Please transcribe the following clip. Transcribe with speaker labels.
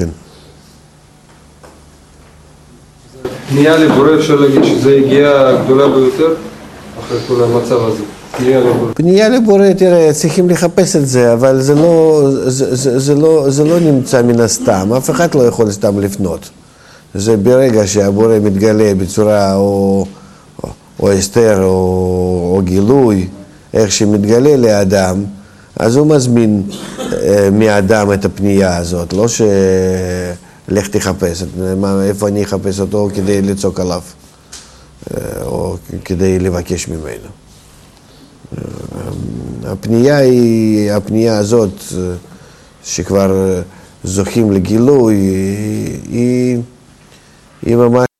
Speaker 1: כן.
Speaker 2: פנייה לבורא, אפשר להגיד שזה הגיעה הגדולה ביותר אחרי כל המצב הזה.
Speaker 1: פנייה לבורא, תראה, צריכים לחפש את זה, אבל זה לא נמצא מן הסתם, אף אחד לא יכול סתם לפנות. זה ברגע שהבורא מתגלה בצורה או הסתר או גילוי, איך שמתגלה לאדם, אז הוא מזמין מאדם את הפנייה הזאת, לא לך תחפש, איפה אני אחפש אותו כדי לצעוק עליו, או כדי לבקש ממנו. הפנייה הזאת, שכבר זוכים לגילוי, היא ממש